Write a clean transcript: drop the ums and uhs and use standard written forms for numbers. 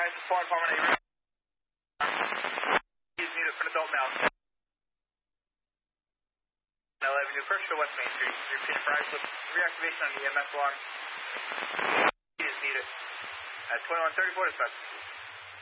Enterprise, Fire Department, is needed for an adult male. 11 New Berkshire, West Main Street. Repeat Enterprise with reactivation on the EMS alarm. Is needed at 2134 dispatch.